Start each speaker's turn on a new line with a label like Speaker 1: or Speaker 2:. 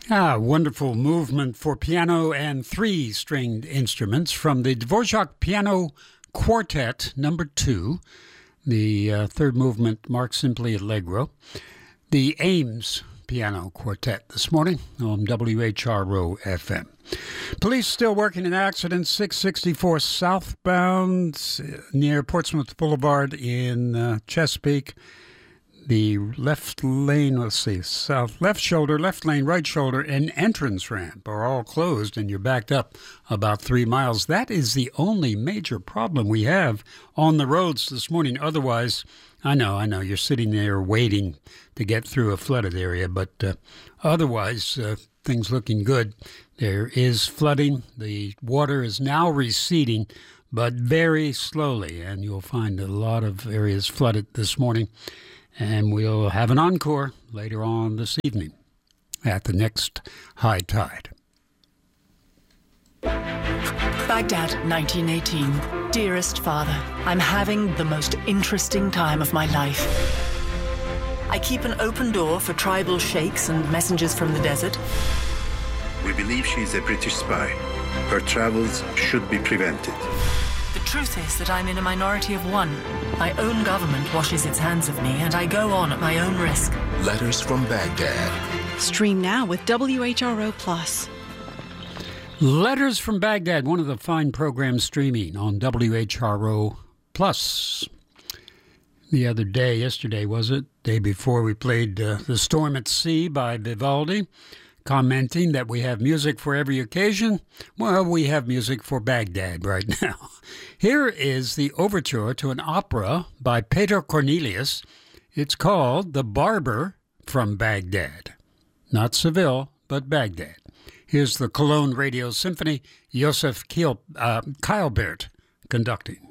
Speaker 1: Wonderful movement for piano and three-stringed instruments from the Dvorak Piano Quartet No. 2. The third movement marks simply Allegro. The Ames Piano Quartet this morning on WHRO FM. Police still working an accident, 664 southbound near Portsmouth Boulevard in Chesapeake. The left lane, left shoulder, left lane, right shoulder, and entrance ramp are all closed, and you're backed up about 3 miles. That is the only major problem we have on the roads this morning. Otherwise, I know, you're sitting there waiting to get through a flooded area, but otherwise, things looking good. There is flooding. The water is now receding, but very slowly, and you'll find a lot of areas flooded this morning. And we'll have an encore later on this evening at the next high tide.
Speaker 2: Baghdad, 1918. Dearest Father, I'm having the most interesting time of my life. I keep an open door for tribal sheikhs and messengers from the desert.
Speaker 3: We believe she is a British spy. Her travels should be prevented.
Speaker 2: The truth is that I'm in a minority of one. My own government washes its hands of me, and I go on at my own risk.
Speaker 4: Letters from Baghdad.
Speaker 5: Stream now with WHRO Plus.
Speaker 1: Letters from Baghdad, one of the fine programs streaming on WHRO Plus. The other day, yesterday was it? Day before, we played The Storm at Sea by Vivaldi, commenting that we have music for every occasion. Well, we have music for Baghdad right now. Here is the overture to an opera by Peter Cornelius. It's called The Barber from Baghdad. Not Seville, but Baghdad. Here's the Cologne Radio Symphony, Josef Keilbert conducting.